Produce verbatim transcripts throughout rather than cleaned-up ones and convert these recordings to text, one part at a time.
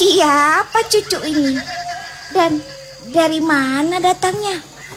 Siapa cucu ini? Dan dari mana datangnya?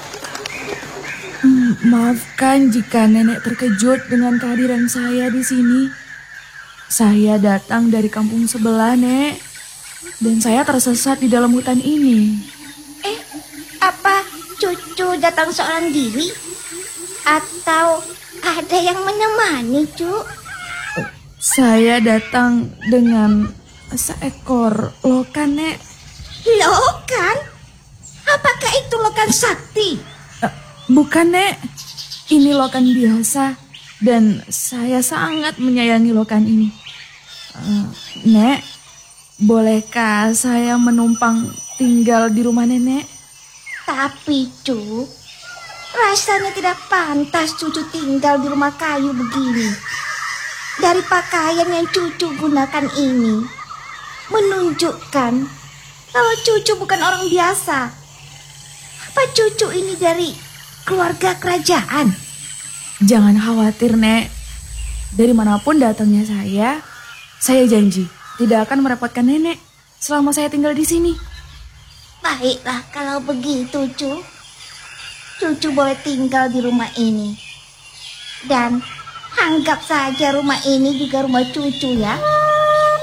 Hmm, maafkan jika nenek terkejut dengan kehadiran saya di sini. Saya datang dari kampung sebelah, Nek. Dan saya tersesat di dalam hutan ini. Eh, apa cucu datang seorang diri? Atau ada yang menemani, Cu? Saya datang dengan seekor lokan, Nek. Lokan? Apakah itu lokan sakti? Uh, bukan, Nek. Ini lokan biasa. Dan saya sangat menyayangi lokan ini. Uh, Nek, bolehkah saya menumpang tinggal di rumah nenek? Tapi, Cu, rasanya tidak pantas cucu tinggal di rumah kayu begini. Dari pakaian yang cucu gunakan ini menunjukkan bahwa cucu bukan orang biasa. Apa cucu ini dari keluarga kerajaan? Jangan khawatir, Nek. Dari manapun datangnya saya, saya janji tidak akan merepotkan nenek selama saya tinggal di sini. Baiklah kalau begitu, Cu. Cucu boleh tinggal di rumah ini. Dan anggap saja rumah ini juga rumah cucu ya.